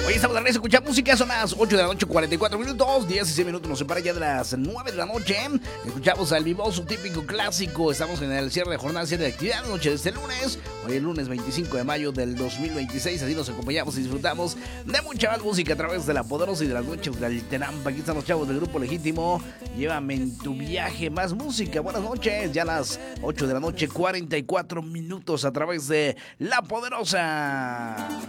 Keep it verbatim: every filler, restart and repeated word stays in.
Hoy estamos de regreso a escuchar música, son las ocho de la noche, cuarenta y cuatro minutos, dieciséis minutos, nos separa ya de las nueve de la noche. Escuchamos al vivo su típico clásico. Estamos en el cierre de jornada siete de actividad, noche de este lunes. Hoy es lunes veinticinco de mayo del dos mil veintiséis. Así nos acompañamos y disfrutamos de mucha más música a través de la poderosa y de las noches del Tenampa. Aquí están los chavos del Grupo Legítimo. Llévame en tu viaje, más música. Buenas noches, ya las ocho de la noche, cuarenta y cuatro minutos a través de la poderosa.